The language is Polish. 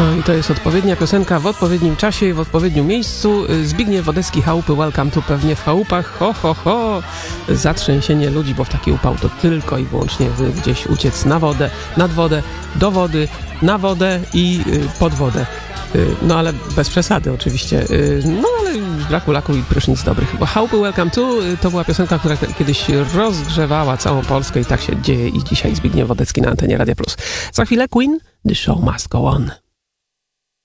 No i to jest odpowiednia piosenka w odpowiednim czasie i w odpowiednim miejscu. Zbigniew Wodecki, Chałupy, Welcome to, pewnie w chałupach, ho, ho, ho. Zatrzęsienie ludzi, bo w taki upał to tylko i wyłącznie gdzieś uciec na wodę, nad wodę, do wody, na wodę i pod wodę. No ale bez przesady oczywiście. No ale z braku laku i prysznic dobrych. Bo Chałupy Welcome to to była piosenka, która kiedyś rozgrzewała całą Polskę i tak się dzieje i dzisiaj Zbigniew Wodecki na antenie Radia Plus. Za chwilę Queen, The Show Must Go On.